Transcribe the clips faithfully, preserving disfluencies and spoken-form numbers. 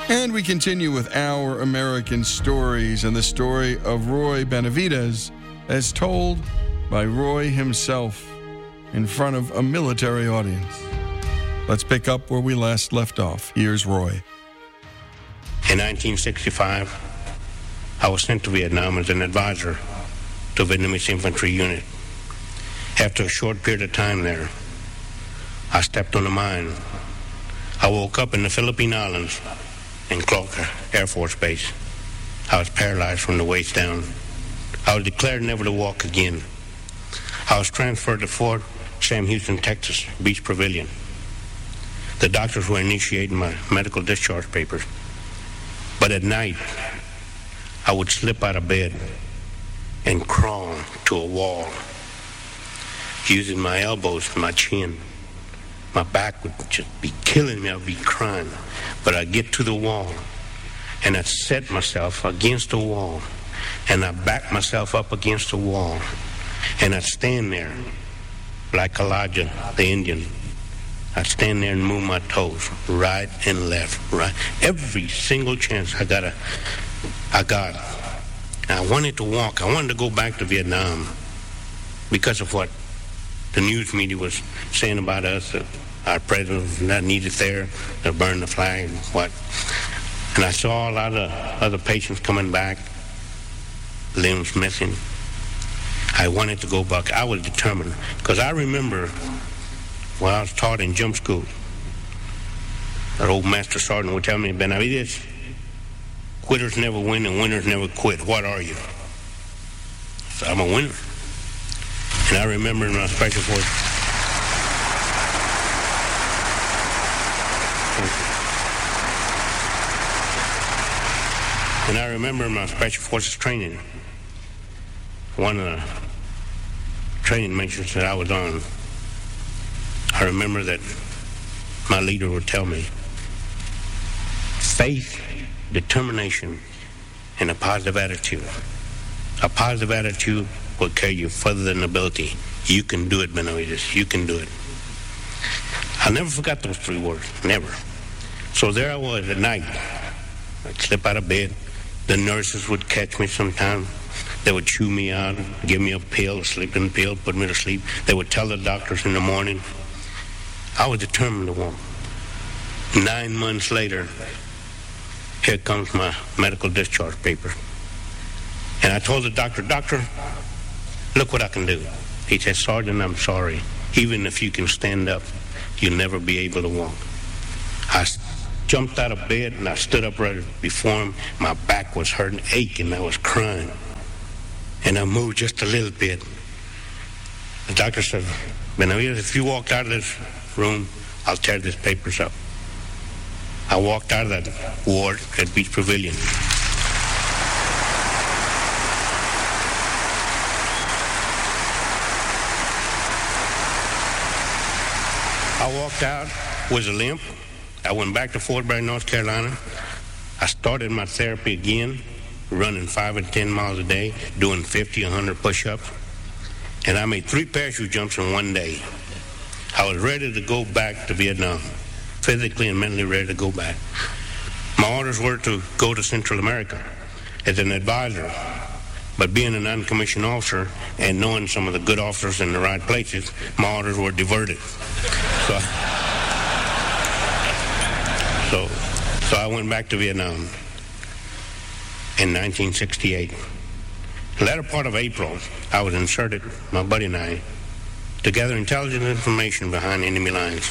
And we continue with Our American Stories and the story of Roy Benavidez as told by Roy himself in front of a military audience. Let's pick up where we last left off. Here's Roy. In nineteen sixty-five, I was sent to Vietnam as an advisor to a Vietnamese infantry unit. After a short period of time there, I stepped on a mine. I woke up in the Philippine Islands in Clark Air Force Base. I was paralyzed from the waist down. I was declared never to walk again. I was transferred to Fort Sam Houston, Texas, Beach Pavilion. The doctors were initiating my medical discharge papers. But at night, I would slip out of bed and crawl to a wall, using my elbows and my chin. My back would just be killing me. I would be crying. But I'd get to the wall, and I'd set myself against the wall, and I'd back myself up against the wall, and I'd stand there like Elijah the Indian. I'd stand there and move my toes right and left, right. Every single chance I got, a, I got. I wanted to walk. I wanted to go back to Vietnam because of what the news media was saying about us. Uh, our president was not needed there. They burned the flag and what. And I saw a lot of other patients coming back, limbs missing. I wanted to go back. I was determined because I remember when I was taught in jump school, that old master sergeant would tell me, Benavidez, quitters never win and winners never quit. What are you? So I'm a winner. And I remember in my special forces, and I remember in my special forces training, one of the training missions that I was on, I remember that my leader would tell me, faith, determination, and a positive attitude. A positive attitude will carry you further than ability. You can do it, Benavidez. You can do it. I'll never forget those three words. Never. So there I was at night. I'd slip out of bed. The nurses would catch me sometime. They would chew me out, give me a pill, a sleeping pill, put me to sleep. They would tell the doctors in the morning. I was determined to walk. Nine months later, here comes my medical discharge paper. And I told the doctor, Doctor, look what I can do. He said, Sergeant, I'm sorry. Even if you can stand up, you'll never be able to walk. I jumped out of bed and I stood up right before him. My back was hurting, aching. I was crying. And I moved just a little bit. The doctor said, Benavidez, if you walked out of this room, I'll tear these papers up. I walked out of that ward at Beach Pavilion. I walked out with a limp. I went back to Fort Bragg, North Carolina. I started my therapy again, running five and ten miles a day, doing fifty, one hundred push-ups. And I made three parachute jumps in one day. I was ready to go back to Vietnam, physically and mentally ready to go back. My orders were to go to Central America as an advisor. But being a non-commissioned officer and knowing some of the good officers in the right places, my orders were diverted. So, so, so I went back to Vietnam in nineteen sixty-eight. The latter part of April, I was inserted, my buddy and I, to gather intelligence information behind enemy lines.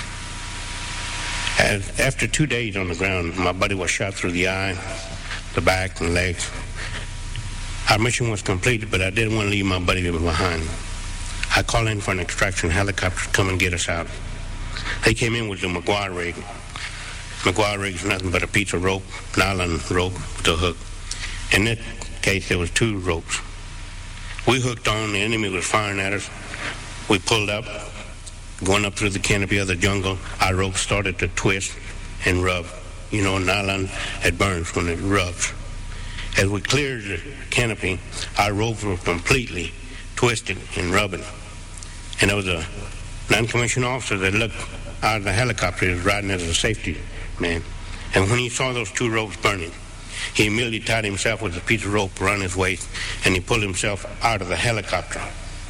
As, after two days on the ground, my buddy was shot through the eye, the back, and legs. Our mission was completed, but I didn't want to leave my buddy behind. I called in for an extraction helicopter to come and get us out. They came in with the McGuire rig. McGuire rig is nothing but a piece of rope, nylon rope with a hook. In that case, there was two ropes. We hooked on, the enemy was firing at us. We pulled up, going up through the canopy of the jungle. Our rope started to twist and rub. You know, nylon, it burns when it rubs. As we cleared the canopy, our ropes were completely twisted and rubbing. And there was a non-commissioned officer that looked out of the helicopter. He was riding as a safety man. And when he saw those two ropes burning, he immediately tied himself with a piece of rope around his waist, and he pulled himself out of the helicopter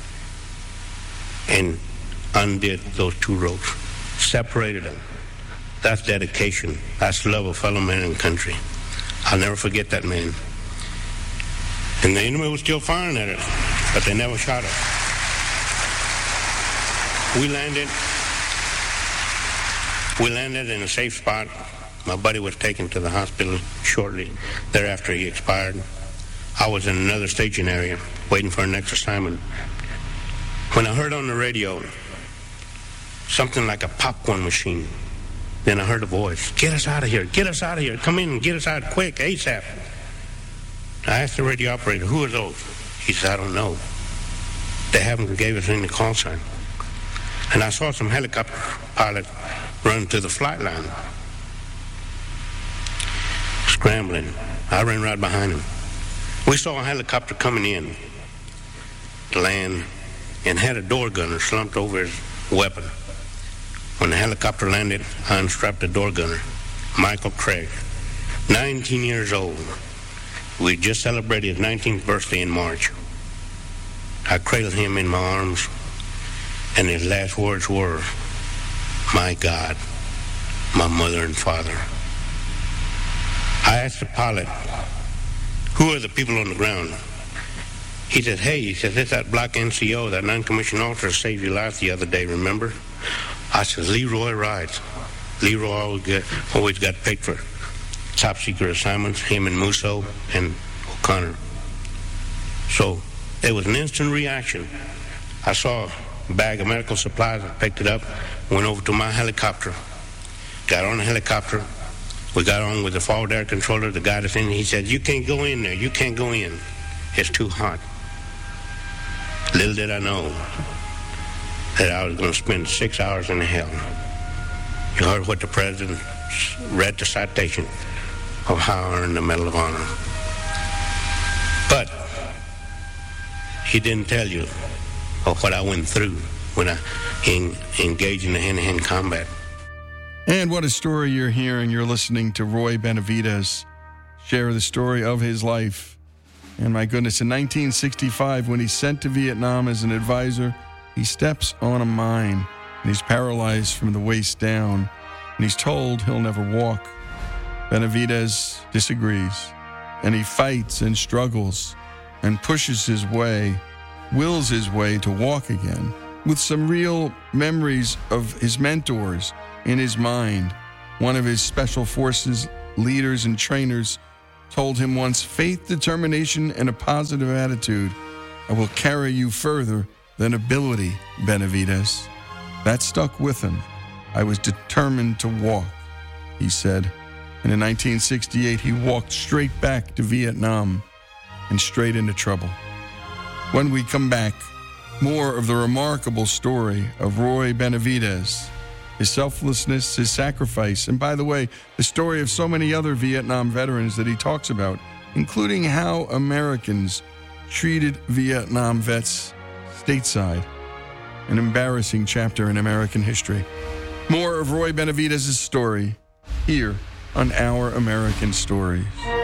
and undid those two ropes, separated them. That's dedication. That's love of fellow man and country. I'll never forget that man. And the enemy was still firing at us, but they never shot us. We landed. We landed in a safe spot. My buddy was taken to the hospital shortly thereafter he expired. I was in another staging area, waiting for our next assignment, when I heard on the radio something like a popcorn machine. Then I heard a voice, "Get us out of here, get us out of here, come in and get us out quick, ASAP." I asked the radio operator, "Who are those?" He said, "I don't know. They haven't gave us any call sign." And I saw some helicopter pilots run to the flight line, scrambling. I ran right behind them. We saw a helicopter coming in to land and had a door gunner slumped over his weapon. When the helicopter landed, I unstrapped the door gunner, Michael Craig, nineteen years old. We just celebrated his nineteenth birthday in March. I cradled him in my arms, and his last words were, "My God, my mother and father." I asked the pilot, "Who are the people on the ground?" He said, "Hey," he said, "it's that black N C O, that non-commissioned officer saved your life the other day, remember?" I said, "Leroy Rides." Leroy always got, always got picked for top secret assignments, him and Musso and O'Connor. So it was an instant reaction. I saw a bag of medical supplies, I picked it up, went over to my helicopter, got on the helicopter. We got on with the forward air controller, the guy that's in, he said, "You can't go in there, you can't go in. It's too hot." Little did I know that I was going to spend six hours in hell. You heard what the president read, the citation of how I earned the Medal of Honor. But he didn't tell you of what I went through when I en- engaged in the hand-to-hand combat. And what a story you're hearing. You're listening to Roy Benavides share the story of his life. And my goodness, in nineteen sixty-five, when he's sent to Vietnam as an advisor, he steps on a mine and he's paralyzed from the waist down. And he's told he'll never walk. Benavides disagrees, and he fights and struggles and pushes his way, wills his way to walk again, with some real memories of his mentors in his mind. One of his special forces leaders and trainers told him once, "Faith, determination, and a positive attitude I will carry you further than ability, Benavides." That stuck with him. "I was determined to walk," he said. And in nineteen sixty-eight, he walked straight back to Vietnam and straight into trouble. When we come back, more of the remarkable story of Roy Benavides, his selflessness, his sacrifice, and by the way, the story of so many other Vietnam veterans that he talks about, including how Americans treated Vietnam vets stateside. An embarrassing chapter in American history. More of Roy Benavides' story here on Our American Stories.